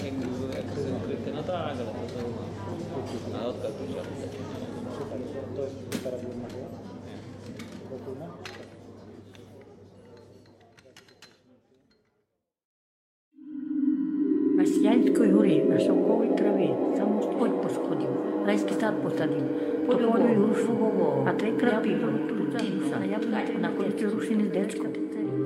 jak no tak, ale to na lotkach dużo. Super, to jest teraz jedna była? Nie. Na Sjaljskoj hori, na Sokovoj travi, samo spod po schodima, rajski sad posadili, topoju rušu, a 3-krat pivu, a ja nakon rušili dečko.